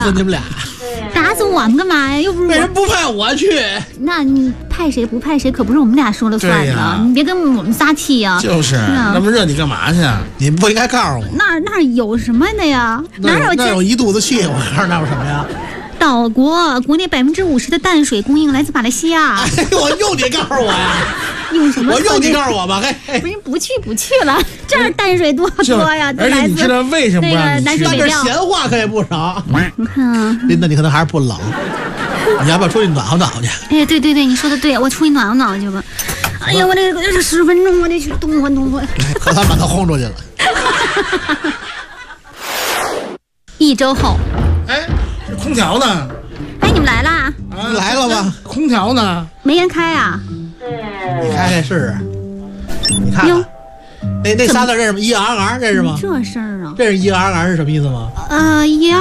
就你们俩。 打死我们干嘛呀？又不是为什我。 么不派我去？ 那你派谁不派谁，可不是我们俩说了算的。 对呀你别跟我们撒气呀。 就是，那么热你干嘛去？ 你不应该告诉我。 那有什么的呀？哪有那有一肚子气，我告诉那有什么呀？ 岛国内50%的淡水供应来自马来西亚。 哎，我用你告诉我呀？ 用什么？ 我用你告诉我吧，嘿。 不是不去了，这儿淡水多呀， 而且你知道为什么不让你去？ 南水北调。 这闲话可也不少。 你看啊， 琳达，你可能还是不冷，你要不要出去暖和暖和去？ 哎，对，你说的对，我出去暖和暖和去吧。哎呀，我这10分钟，我得去动换。 可算把他轰出去了。 1周后， 哎，这空调呢？ 哎，你们来啦？ 来了吧？ 空调呢？ 没人开啊？ 你开开试试。你看看，那仨字认识吗？1RR认识吗？ 这事儿啊？ 这是1RR是什么意思吗 ？1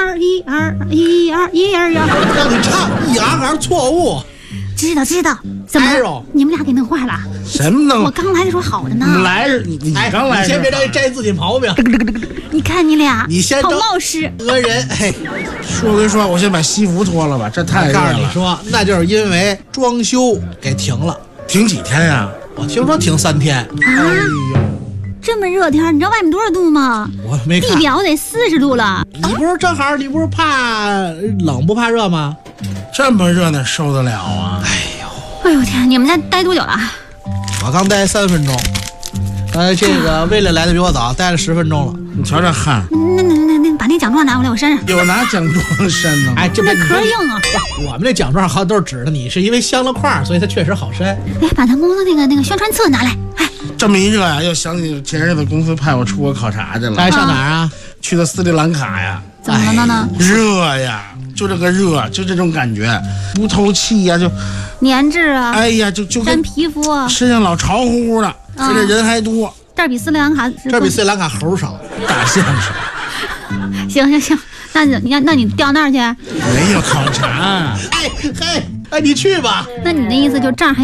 2 让你唱1RR错误。 知道，怎么了？你们俩给弄坏了？ 什么呢？ 我刚来的时候好的呢。 你来是，你刚来， 你先别着急摘自己毛病。 你看你俩， 你先好冒失。 讹人，嘿。 说归说，我先把西服脱了吧，这太热了。 告诉你说，那就是因为装修给停了， 停几天呀？ 我听说停3天。 啊，这么热天，你知道外面多少度吗？ 我没看。 地表得40度了。 你不是正好，你不是怕冷不怕热吗？ 这么热哪受得了啊？ 哎呦天，你们家待多久了？ 我刚待3分钟。这个威廉来的比我早，待了10分钟了。 你瞧这汗。 那把那奖状拿过来，我扇上。 有拿奖状扇的吗？ 哎，这那壳硬啊！ 我们这奖状好像都是纸的，你是因为镶了块，所以它确实好扇。 哎，把他公司那个宣传册拿来。哎， 这么一热呀，又想起前日子公司派我出国考察去了。 哎，上哪儿啊？ 去的斯里兰卡呀。 怎么了呢？ 热呀，就这个热，就这种感觉，不透气呀，就粘滞啊。 哎呀，就粘皮肤啊， 身上老潮乎乎的，而且人还多。 这儿比斯里兰卡， 这比斯里兰卡猴少， 大象少。 行，那你调那儿去？ 没有考察。 哎，你去吧。 那你的意思就这儿还